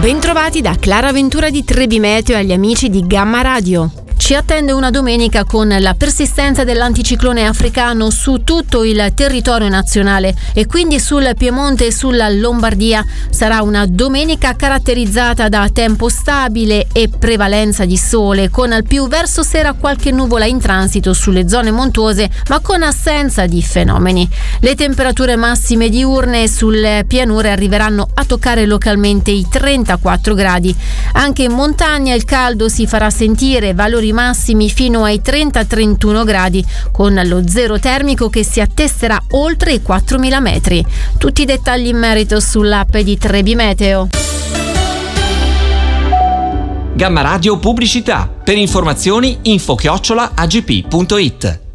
Bentrovati da Clara Ventura di Trebi Meteo e agli amici di Gamma Radio. Ci attende una domenica con la persistenza dell'anticiclone africano su tutto il territorio nazionale e quindi sul Piemonte e sulla Lombardia. Sarà una domenica caratterizzata da tempo stabile e prevalenza di sole, con al più verso sera qualche nuvola in transito sulle zone montuose, ma con assenza di fenomeni. Le temperature massime diurne sulle pianure arriveranno a toccare localmente i 34 gradi. Anche in montagna il caldo si farà sentire, valori massimi fino ai 30-31 gradi, con lo zero termico che si attesterà oltre i 4.000 metri. Tutti i dettagli in merito sull'app di Trebi Meteo. Gamma Radio Pubblicità. Per informazioni info@agp.it.